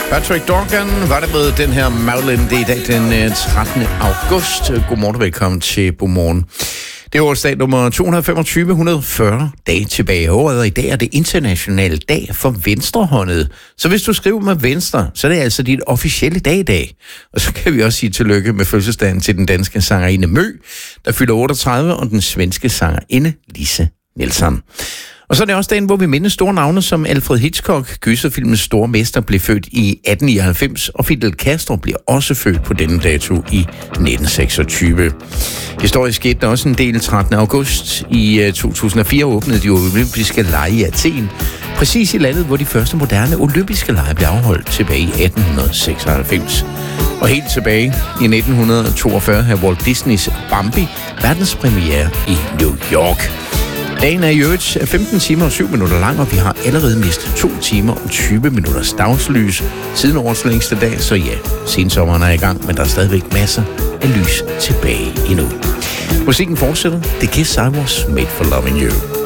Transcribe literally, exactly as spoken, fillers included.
Patrick Dorgan var det med den her Madeline. Det er i dag den trettende august. Godmorgen og velkommen til Godmorgen. Det er årsdag nummer to hundrede femogtyve, et hundrede og fyrre dage tilbage i året, og i dag er det internationale dag for venstrehåndet. Så hvis du skriver med venstre, så er det altså dit officielle dag i dag. Og så kan vi også sige tillykke med fødselsdagen til den danske sangerinde Mø, der fylder otteogtredive, og den svenske sangerinde Lise Nielsen. Og så er det også dagen, hvor vi mindes store navne som Alfred Hitchcock, gyserfilmens store mester, blev født i atten nioghalvfems, og Fidel Castro bliver også født på denne dato i nitten seksogtyve. Historisk skete der også en del trettende august. I to tusind og fire åbnede de olympiske lege i Athen, præcis i landet, hvor de første moderne olympiske lege blev afholdt tilbage i atten seksoghalvfems. Og helt tilbage i nitten toogfyrre havde Walt Disneys Bambi verdenspremiere i New York. Dagen er i øvrigt femten timer og syv minutter lang, og vi har allerede mistet to timer og tyve minutters dagslys siden årets længste dag, så ja, sensommeren er i gang, men der er stadigvæk masser af lys tilbage endnu. Musikken fortsætter. The Kiss I Was Made for Loving You.